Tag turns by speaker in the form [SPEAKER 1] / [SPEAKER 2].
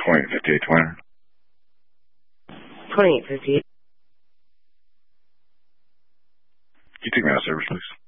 [SPEAKER 1] 285820.
[SPEAKER 2] 2858.
[SPEAKER 1] Can you take me out of service, please?